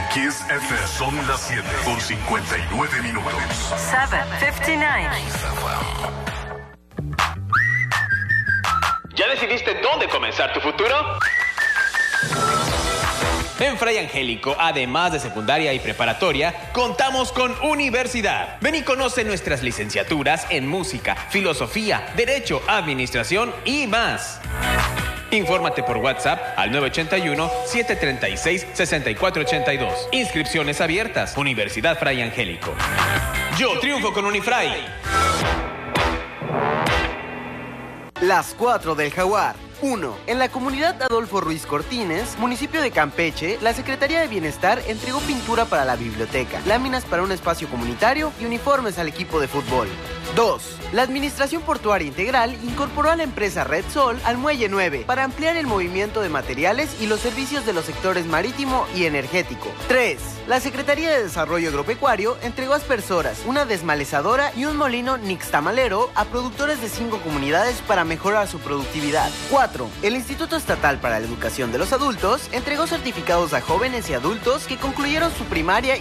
Kiss FM. Son las 7 con 59 minutos. 7:59. ¿Ya decidiste dónde comenzar tu futuro? En Fray Angélico, además de secundaria y preparatoria, contamos con universidad. Ven y conoce nuestras licenciaturas en música, filosofía, derecho, administración y más. Infórmate por WhatsApp al 981-736-6482. Inscripciones abiertas. Universidad Fray Angélico. Yo triunfo con Unifray. Las 4 del Jaguar. 1. En la comunidad Adolfo Ruiz Cortines, municipio de Campeche, la Secretaría de Bienestar entregó pintura para la biblioteca, láminas para un espacio comunitario y uniformes al equipo de fútbol. 2. La Administración Portuaria Integral incorporó a la empresa Red Sol al Muelle 9 para ampliar el movimiento de materiales y los servicios de los sectores marítimo y energético. 3. La Secretaría de Desarrollo Agropecuario entregó aspersoras, una desmalezadora y un molino nixtamalero a productores de 5 comunidades para mejorar su productividad. 4. El Instituto Estatal para la Educación de los Adultos entregó certificados a jóvenes y adultos que concluyeron su primaria